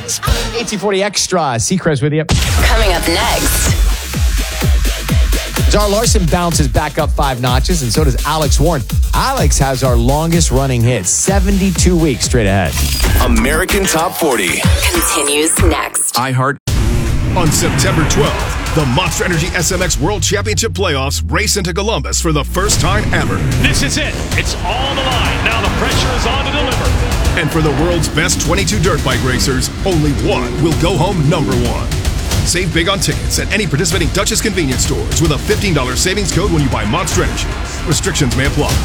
1840 Extra, Seacrest with you. Coming up next. Zara Larson bounces back up 5 notches, and so does Alex Warren. Alex has our longest running hit, 72 weeks straight ahead. American Top 40 Continues next. iHeart. On September 12th, the Monster Energy SMX World Championship Playoffs race into Columbus for the first time ever. This is it. It's all the line. Now the pressure is on to deliver. And for the world's best 22 dirt bike racers, only one will go home number one. Save big on tickets at any participating Dutchess convenience stores with a $15 savings code when you buy Monster Energy. Restrictions may apply.